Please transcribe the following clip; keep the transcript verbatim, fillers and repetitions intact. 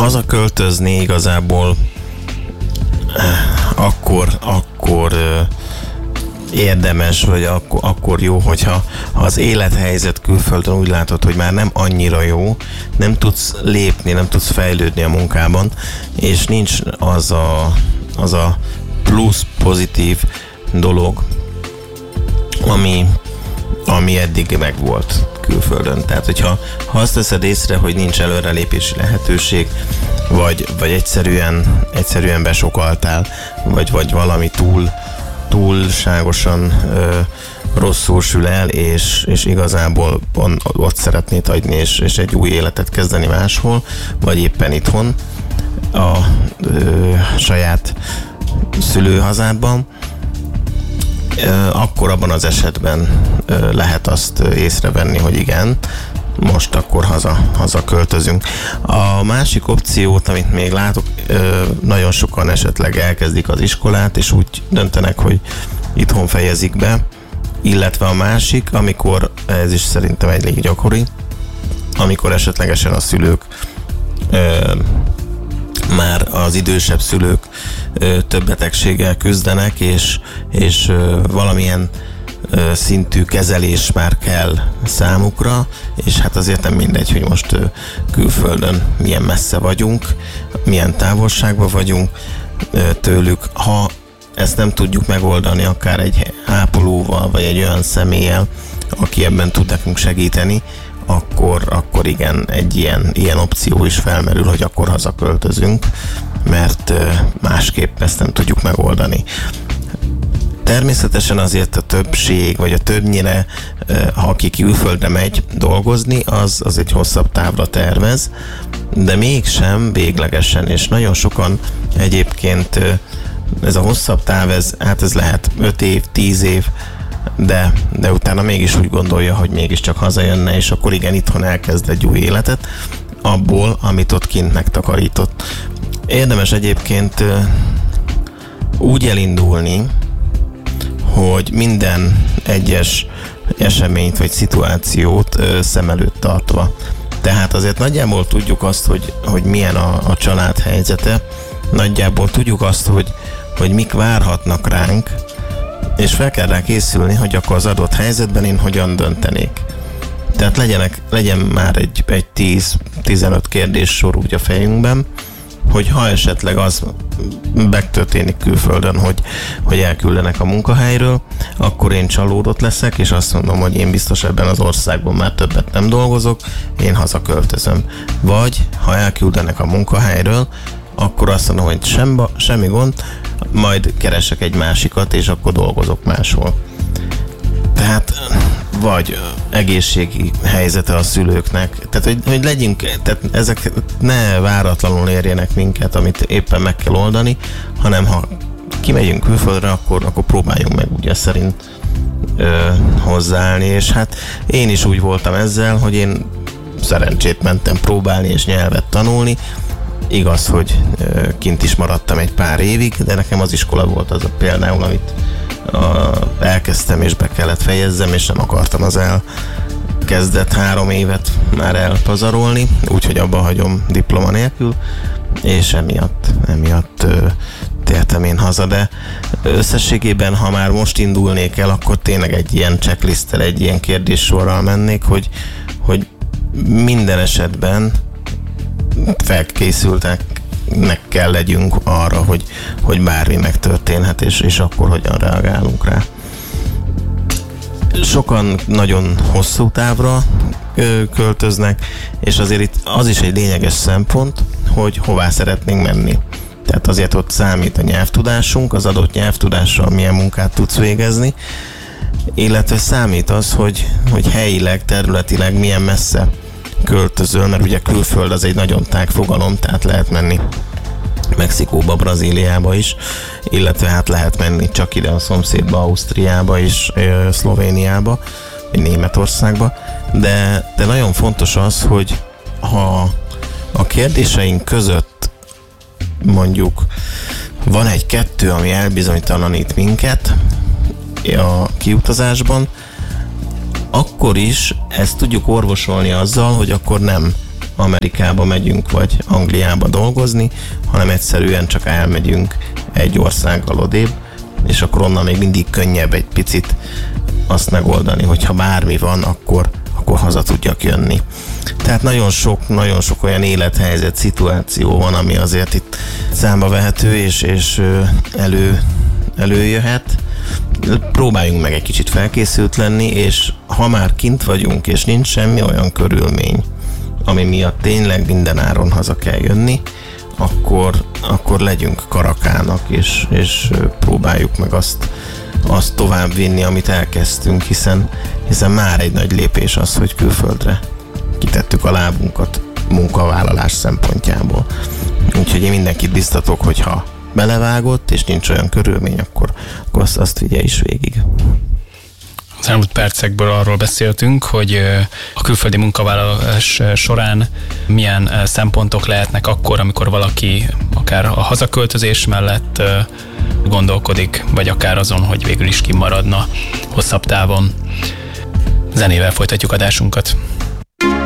hazaköltözni igazából akkor, akkor érdemes, vagy akkor, akkor jó, hogyha ha az élethelyzet külföldön úgy látod, hogy már nem annyira jó, nem tudsz lépni, nem tudsz fejlődni a munkában, és nincs az a, az a plusz pozitív dolog, ami, ami eddig megvolt külföldön. Tehát, hogyha ha azt teszed észre, hogy nincs előrelépési lehetőség, vagy, vagy egyszerűen, egyszerűen besokaltál, vagy, vagy valami túl túlságosan ö, rosszul sül el, és, és igazából on, ott szeretnéd hagyni, és, és egy új életet kezdeni máshol, vagy éppen itthon a ö, saját szülőhazádban, ö, akkor abban az esetben ö, lehet azt észrevenni, hogy igen, most akkor haza, haza költözünk. A másik opciót, amit még látok, nagyon sokan esetleg elkezdik az iskolát, és úgy döntenek, hogy itthon fejezik be, illetve a másik, amikor, ez is szerintem elég gyakori, amikor esetlegesen a szülők, már az idősebb szülők több betegséggel küzdenek, és, és valamilyen szintű kezelés már kell számukra, és hát azért nem mindegy, hogy most külföldön milyen messze vagyunk, milyen távolságban vagyunk tőlük. Ha ezt nem tudjuk megoldani akár egy ápolóval, vagy egy olyan személlyel, aki ebben tud nekünk segíteni, akkor, akkor igen, egy ilyen, ilyen opció is felmerül, hogy akkor hazaköltözünk, mert másképp ezt nem tudjuk megoldani. Természetesen azért a többség, vagy a többnyire, ha aki külföldre megy dolgozni, az, az egy hosszabb távra tervez, de mégsem véglegesen, és nagyon sokan egyébként ez a hosszabb táv, ez, hát ez lehet öt év, tíz év, de, de utána mégis úgy gondolja, hogy mégiscsak hazajönne, és akkor igen, itthon elkezd egy új életet, abból, amit ott kint megtakarított. Érdemes egyébként úgy elindulni, hogy minden egyes eseményt vagy szituációt ö, szem előtt tartva. Tehát azért nagyjából tudjuk azt, hogy, hogy milyen a, a család helyzete, nagyjából tudjuk azt, hogy, hogy mik várhatnak ránk, és fel kell rá készülni, hogy akkor az adott helyzetben én hogyan döntenék. Tehát legyenek, legyen már egy, egy tíz-tizenöt kérdés sor úgy a fejünkben, hogy ha esetleg az megtörténik külföldön, hogy, hogy elküldenek a munkahelyről, akkor én csalódott leszek, és azt mondom, hogy én biztos ebben az országban már többet nem dolgozok, én hazaköltözöm. Vagy ha elküldenek a munkahelyről, akkor azt mondom, hogy semba, semmi gond, majd keresek egy másikat, és akkor dolgozok máshol. Tehát vagy egészségi helyzete a szülőknek, tehát hogy, hogy legyünk, tehát ezek ne váratlanul érjenek minket, amit éppen meg kell oldani, hanem ha kimegyünk külföldre, akkor, akkor próbáljunk meg ugye szerint ö, hozzáállni, és hát én is úgy voltam ezzel, hogy én szerencsét mentem próbálni és nyelvet tanulni. Igaz, hogy ö, kint is maradtam egy pár évig, de nekem az iskola volt az a például, amit a, elkezdtem és be kellett fejezzem, és nem akartam az elkezdett három évet már elpazarolni, úgyhogy abba hagyom diploma nélkül, és emiatt, emiatt ö, tértem én haza, de összességében, ha már most indulnék el, akkor tényleg egy ilyen checklisttel, egy ilyen kérdéssorral mennék, hogy, hogy minden esetben felkészülteknek kell legyünk arra, hogy, hogy bármi megtörténhet, és, és akkor hogyan reagálunk rá. Sokan nagyon hosszú távra költöznek, és azért itt az is egy lényeges szempont, hogy hová szeretnénk menni. Tehát azért ott számít a nyelvtudásunk, az adott nyelvtudással milyen munkát tudsz végezni, illetve számít az, hogy, hogy helyileg, területileg milyen messze költözöl, mert ugye külföld az egy nagyon tág fogalom, tehát lehet menni Mexikóba, Brazíliába is, illetve hát lehet menni csak ide a szomszédba, Ausztriába és ö, Szlovéniába, vagy Németországba, de, de nagyon fontos az, hogy ha a kérdéseink között mondjuk van egy-kettő, ami elbizonytalanít minket a kiutazásban, akkor is ezt tudjuk orvosolni azzal, hogy akkor nem Amerikába megyünk, vagy Angliába dolgozni, hanem egyszerűen csak elmegyünk egy országgal odébb, és akkor onnan még mindig könnyebb egy picit azt megoldani, hogyha bármi van, akkor, akkor haza tudjak jönni. Tehát nagyon sok, nagyon sok olyan élethelyzet, szituáció van, ami azért itt számba vehető, és, és elő, előjöhet. Próbáljunk meg egy kicsit felkészült lenni, és ha már kint vagyunk, és nincs semmi olyan körülmény, ami miatt tényleg minden áron haza kell jönni, akkor, akkor legyünk karakának, és, és próbáljuk meg azt, azt tovább vinni, amit elkezdtünk, hiszen, hiszen már egy nagy lépés az, hogy külföldre kitettük a lábunkat munkavállalás szempontjából. Úgyhogy én mindenkit biztatok, hogyha belevágott, és nincs olyan körülmény, akkor, akkor azt, azt vigye is végig. Az elmúlt percekből arról beszéltünk, hogy a külföldi munkavállalás során milyen szempontok lehetnek akkor, amikor valaki akár a hazaköltözés mellett gondolkodik, vagy akár azon, hogy végül is kimaradna hosszabb távon. Zenével folytatjuk adásunkat.